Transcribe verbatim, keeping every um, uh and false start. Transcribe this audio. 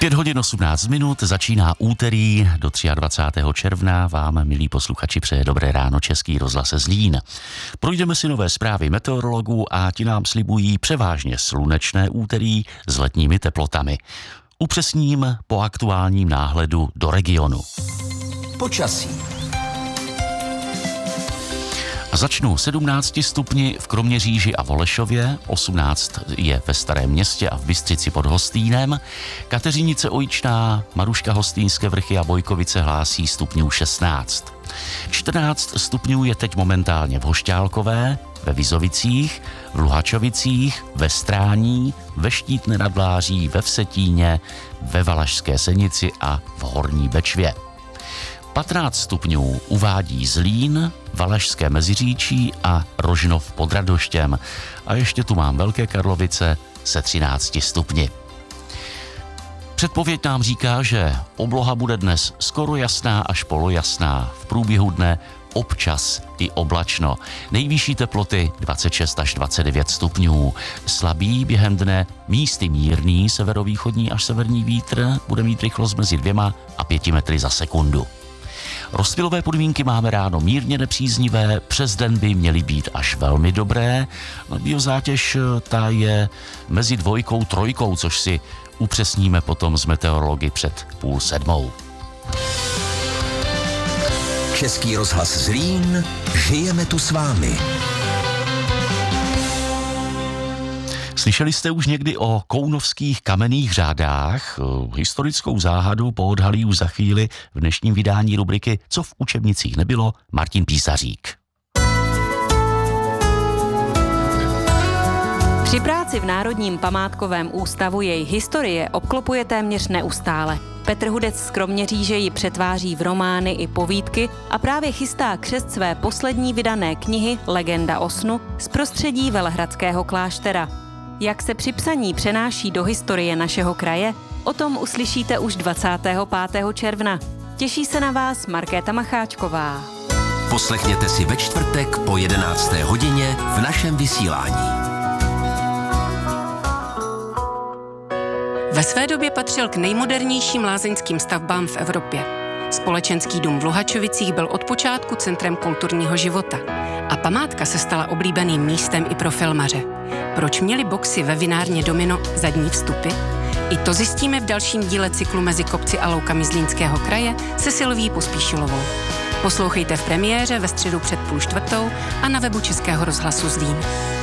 pět hodin osmnáct minut, začíná úterý do dvacátého třetího června. Vám, milí posluchači, přeje dobré ráno Český rozhlas Zlín. Projdeme si nové zprávy meteorologů a ti nám slibují převážně slunečné úterý s letními teplotami. Upřesním po aktuálním náhledu do regionu. Počasí. A začnu sedmnácti stupni v Kroměříži a Volešově, osmnáct je ve Starém Městě a v Bystřici pod Hostýnem, Kateřinice Ojičná, Maruška Hostýnské Vrchy a Bojkovice hlásí stupňů šestnáct. čtrnáct stupňů je teď momentálně v Hošťálkové, ve Vizovicích, v Luhačovicích, ve Strání, ve Štítné nad Vláří, ve Vsetíně, ve Valašské Senici a v Horní Bečvě. patnáct stupňů uvádí Zlín, Valašské Meziříčí a Rožnov pod Radoštěm. A ještě tu mám Velké Karlovice se třinácti stupni. Předpověď nám říká, že obloha bude dnes skoro jasná až polojasná. V průběhu dne občas i oblačno. Nejvyšší teploty dvacet šest až dvacet devět stupňů. Slabý během dne místy mírný severovýchodní až severní vítr bude mít rychlost mezi dvěma a pěti metry za sekundu. Rozptylové podmínky máme ráno mírně nepříznivé, přes den by měly být až velmi dobré. Biozátěž ta je mezi dvojkou, trojkou, což si upřesníme potom z meteorology před půl sedmou. Český rozhlas Zlín, žijeme tu s vámi. Slyšeli jste už někdy o kounovských kamenných řádách? Historickou záhadu poodhalí už za chvíli v dnešním vydání rubriky Co v učebnicích nebylo Martin Písařík. Při práci v Národním památkovém ústavu jej historie obklopuje téměř neustále. Petr Hudec z Kroměříže ji přetváří v romány i povídky a právě chystá křest své poslední vydané knihy Legenda o snu z prostředí Velehradského kláštera. Jak se při psaní přenáší do historie našeho kraje, o tom uslyšíte už dvacátého pátého června. Těší se na vás Markéta Macháčková. Poslechněte si ve čtvrtek po jedenácté hodině v našem vysílání. Ve své době patřil k nejmodernějším lázeňským stavbám v Evropě. Společenský dům v Luhačovicích byl od počátku centrem kulturního života a památka se stala oblíbeným místem i pro filmaře. Proč měli boxy ve vinárně Domino zadní vstupy? I to zjistíme v dalším díle cyklu Mezi kopci a loukami Zlínského kraje se Silví Pospíšilovou. Poslouchejte v premiéře ve středu před půl čtvrtou a na webu Českého rozhlasu Zlín.